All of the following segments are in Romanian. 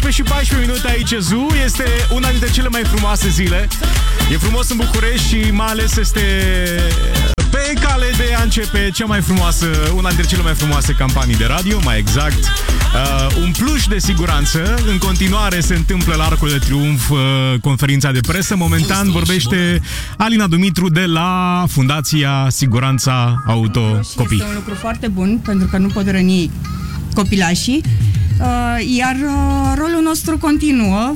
11 și 14 minute aici Zu. Este una dintre cele mai frumoase zile. E frumos în București și mai ales este pe cale de a începe cea mai frumoasă, una dintre cele mai frumoase campanii de radio, mai exact. Un pluș de siguranță. În continuare se întâmplă la Arcul de Triunf conferința de presă. Momentan vorbește Alina Dumitru de la Fundația Siguranța Auto Copii. Este un lucru foarte bun pentru că nu pot răni copilașii. Iar rolul nostru continuă.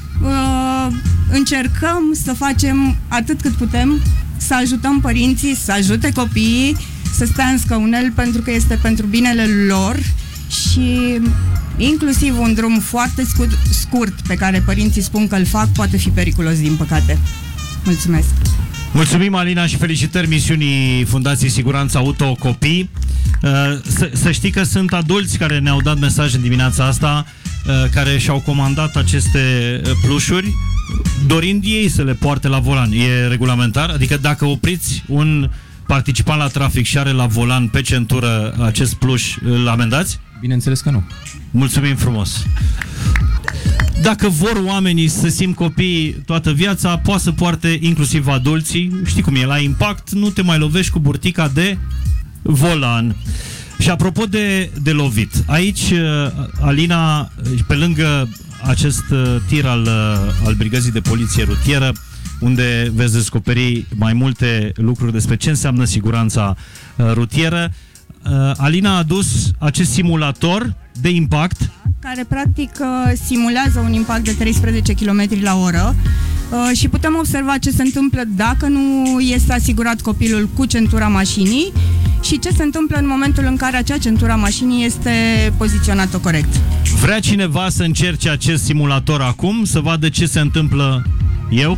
Încercăm să facem atât cât putem, să ajutăm părinții, să ajute copiii să stea în scăunel, pentru că este pentru binele lor și inclusiv un drum foarte scurt pe care părinții spun că îl fac poate fi periculos, din păcate. Mulțumesc! Mulțumim, Alina, și felicitări misiunii Fundației Siguranța Auto Copii. Să știi că sunt adulți care ne-au dat mesaj în dimineața asta, care și-au comandat aceste plușuri, dorind ei să le poarte la volan. E regulamentar? Adică dacă opriți un participant la trafic și are la volan pe centură acest pluș, îl amendați? Bineînțeles că nu. Mulțumim frumos! Dacă vor oamenii să simt copiii toată viața, poate să poarte inclusiv adulții. Știi cum e, la impact nu te mai lovești cu burtica de volan. Și apropo de lovit, aici, Alina, pe lângă acest tir al Brigăzii de Poliție Rutieră, unde veți descoperi mai multe lucruri despre ce înseamnă siguranța rutieră, Alina a adus acest simulator de impact care practic simulează un impact de 13 km la oră și putem observa ce se întâmplă dacă nu este asigurat copilul cu centura mașinii și ce se întâmplă în momentul în care acea centura mașinii este poziționată corect. Vrea cineva să încerce acest simulator acum, să vadă ce se întâmplă? Eu?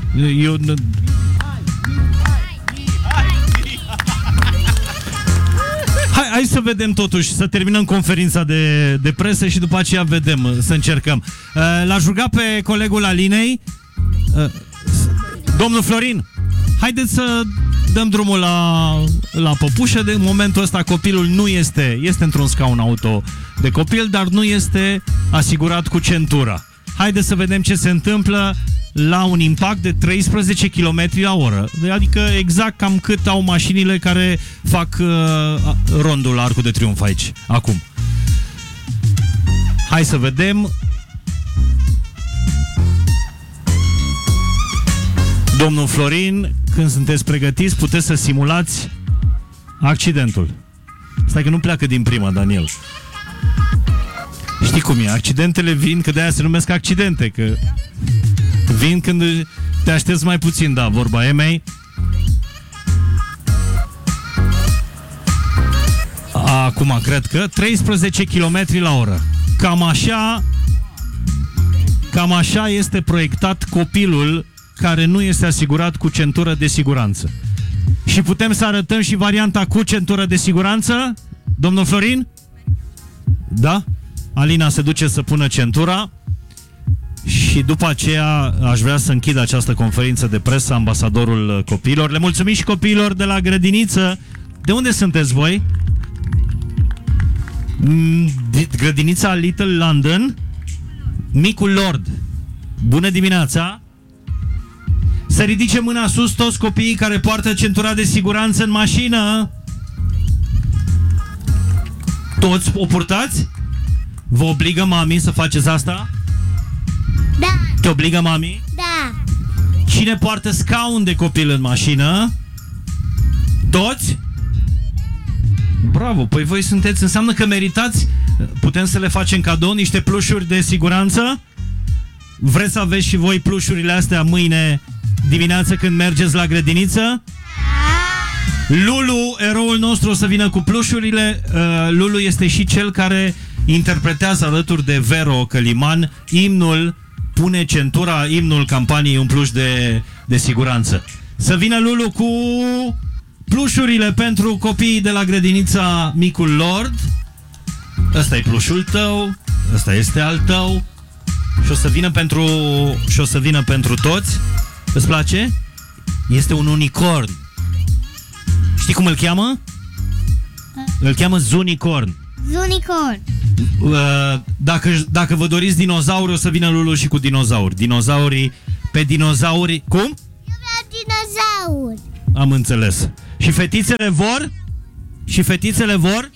Hai să vedem totuși, să terminăm conferința de presă și după aceea vedem, să încercăm. L-aș ruga pe colegul Alinei, domnul Florin, haideți să dăm drumul la păpușă. De momentul ăsta copilul nu este într-un scaun auto de copil, dar nu este asigurat cu centura. Haideți să vedem ce se întâmplă la un impact de 13 km la oră. Adică exact cam cât au mașinile care fac rondul la Arcul de Triunf aici, acum. Hai să vedem. Domnul Florin, când sunteți pregătiți, puteți să simulați accidentul. Stai că nu pleacă din prima, Daniel. Știi cum e? Accidentele vin, că de-aia se numesc accidente, că vin când te aștepți mai puțin, da, vorba Emei. Acum cred că 13 km la oră. Cam așa este proiectat copilul care nu este asigurat cu centură de siguranță. Și putem să arătăm și varianta cu centură de siguranță? Domnul Florin? Da? Alina se duce să pună centura și după aceea aș vrea să închid această conferință de presă, ambasadorul copiilor. Le mulțumim și copiilor de la grădiniță. De unde sunteți voi? Grădinița Little London, Micul Lord. Bună dimineața! Să ridice mâna sus toți copiii care poartă centura de siguranță în mașină. Toți o purtați? Vă obligă mami să faceți asta? Da. Te obligă mami? Da. Cine poartă scaun de copil în mașină? Toți? Bravo, păi voi sunteți, înseamnă că meritați. Putem să le facem cadou niște plușuri de siguranță? Vreți să aveți și voi plușurile astea mâine dimineață când mergeți la grădiniță? Lulu, eroul nostru, o să vină cu plușurile. Lulu este și cel care interpretează alături de Vero Căliman imnul Pune centura, imnul campaniei Un pluș de siguranță. Să vină Lulu cu plușurile pentru copiii de la grădinița Micul Lord. Ăsta e plușul tău, ăsta este al tău. Și o să vină pentru toți. Îți place? Este un unicorn. Știi cum îl cheamă? Îl cheamă Zunicorn. Zunicorn. Dacă vă doriți dinozauri, o să vină Lulu și cu dinozauri. Dinozaurii, pe dinozauri... Cum? Eu vreau dinozauri. Am înțeles. Și fetițele vor? Și fetițele vor?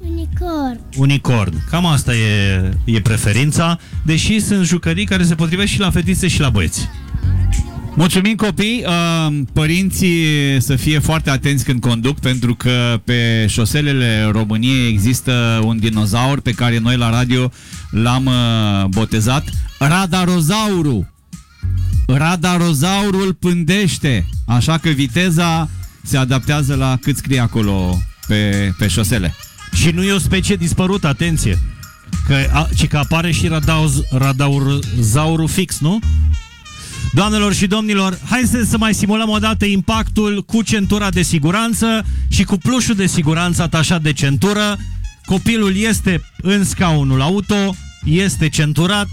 Unicorn. Cam asta e preferința, deși sunt jucării care se potrivesc și la fetițe și la băieți. Mulțumim, copii. Părinții să fie foarte atenți când conduc, pentru că pe șoselele României există un dinozaur pe care noi la radio l-am botezat Radarozaurul. Radarozaurul pândește, așa că viteza se adaptează la cât scrie acolo pe șosele. Și nu e o specie dispărută, atenție, ci că apare și Radarozaurul fix, nu? Doamnelor și domnilor, hai să mai simulăm o dată impactul cu centura de siguranță și cu plușul de siguranță atașat de centură. Copilul este în scaunul auto, este centurat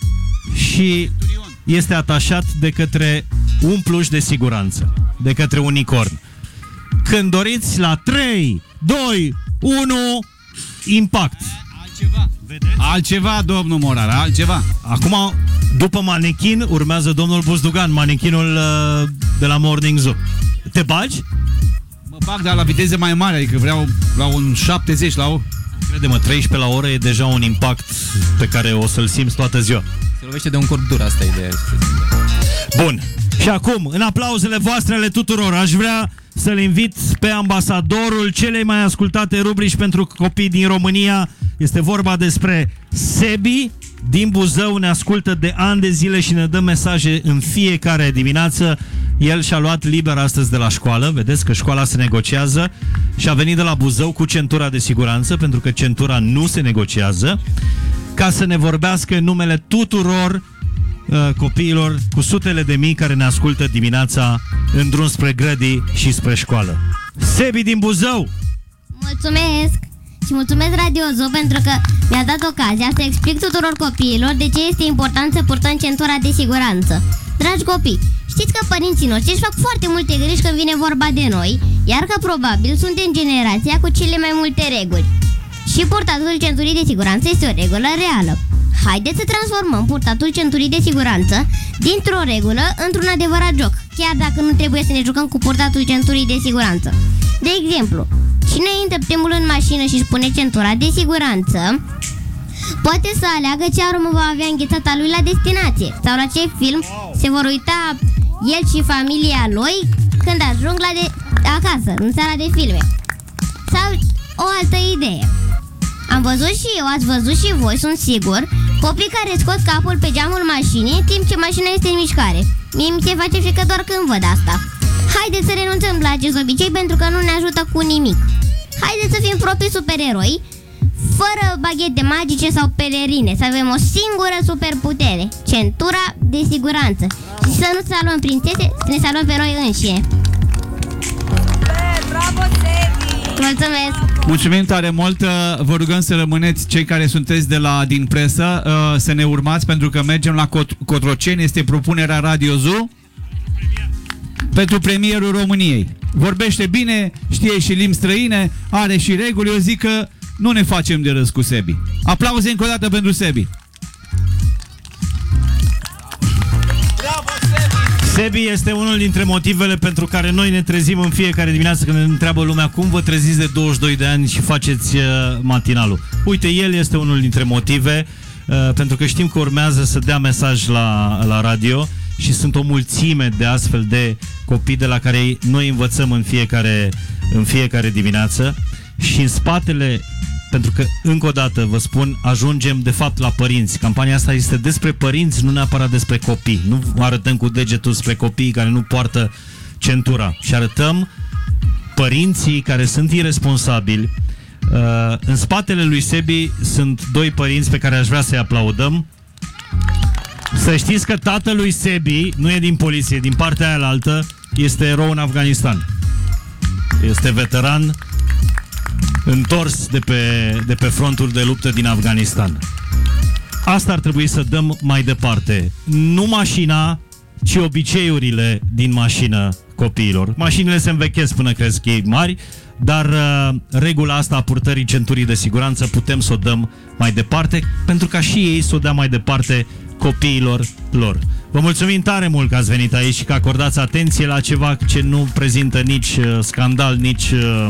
și este atașat de către un pluș de siguranță, de către Unicorn. Când doriți, la 3, 2, 1, impact. Altceva, domnul Morar, altceva. Acum, după manechin, urmează domnul Buzdugan, manechinul de la Morning Zoo. Te bagi? Mă bag, dar la viteze mai mare, adică vreau la un 70 la o... Crede-mă, 13 la oră e deja un impact pe care o să-l simți toată ziua. Se lovește de un corp dur, asta e ideea. Bun. Și acum, în aplauzele voastre ale tuturor, aș vrea să-l invit pe ambasadorul celei mai ascultate rubrici pentru copii din România. Este vorba despre Sebi din Buzău, ne ascultă de ani de zile și ne dă mesaje în fiecare dimineață. El și-a luat liber astăzi de la școală, vedeți că școala se negociază, și a venit de la Buzău cu centura de siguranță, pentru că centura nu se negociază, ca să ne vorbească în numele tuturor copiilor, cu sutele de mii care ne ascultă dimineața în drum spre grădii și spre școală. Sebi din Buzău! Mulțumesc! Și mulțumesc Radio Zoo pentru că mi-a dat ocazia să explic tuturor copiilor de ce este important să purtăm centura de siguranță. Dragi copii, știți că părinții noștri își fac foarte multe griji când vine vorba de noi, iar că probabil suntem generația cu cele mai multe reguli. Și purtatul centurii de siguranță este o regulă reală. Haideți să transformăm purtatul centurii de siguranță dintr-o regulă într-un adevărat joc, chiar dacă nu trebuie să ne jucăm cu purtatul centurii de siguranță. De exemplu, cine intră primul în mașină și își pune centura de siguranță, poate să aleagă ce aromă va avea înghețata lui la destinație sau la ce film se vor uita el și familia lui când ajung acasă, în sala de filme. Sau o altă idee. Am văzut și eu, ați văzut și voi, sunt sigur, copii care scot capul pe geamul mașinii în timp ce mașina este în mișcare. Mie mi se face frică doar când văd asta. Haideți să renunțăm la acest obicei pentru că nu ne ajută cu nimic. Haideți să fim proprii supereroi, fără baghete magice sau pelerine, să avem o singură superputere, centura de siguranță. Și să nu salvăm prințese, să ne salvăm pe noi înșine. Bravo, Sebi! Mulțumesc! Mulțumim tare mult. Vă rugăm să rămâneți, cei care sunteți din presă, să ne urmați, pentru că mergem la Cotroceni. Este propunerea Radio Zoo pentru premierul României. Vorbește bine, știe și limbi străine, are și reguli. Eu zic că nu ne facem de râs cu Sebi. Aplauze încă o dată pentru Sebi. Sebi este unul dintre motivele pentru care noi ne trezim în fiecare dimineață când ne întreabă lumea cum vă treziți de 22 de ani și faceți matinalul. Uite, el este unul dintre motive, pentru că știm că urmează să dea mesaj la radio și sunt o mulțime de astfel de copii de la care noi învățăm în fiecare dimineață și în spatele, pentru că, încă o dată vă spun, ajungem de fapt la părinți. Campania asta este despre părinți, nu neapărat despre copii. Nu arătăm cu degetul spre copiii care nu poartă centura și arătăm părinții care sunt irresponsabili. În spatele lui Sebi sunt doi părinți pe care aș vrea să-i aplaudăm. Să știți că tatălui Sebi nu e din poliție, din partea aia altă, este erou în Afganistan. Este veteran întors de pe frontul de luptă din Afganistan. Asta ar trebui să dăm mai departe. Nu mașina, ci obiceiurile din mașină. copiilor. Mașinile se învechesc până cresc ei mari, dar regula asta a purtării centurii de siguranță putem să o dăm mai departe, pentru ca și ei să o dea mai departe copiilor lor. Vă mulțumim tare mult că ați venit aici și că acordați atenție la ceva ce nu prezintă nici scandal, nici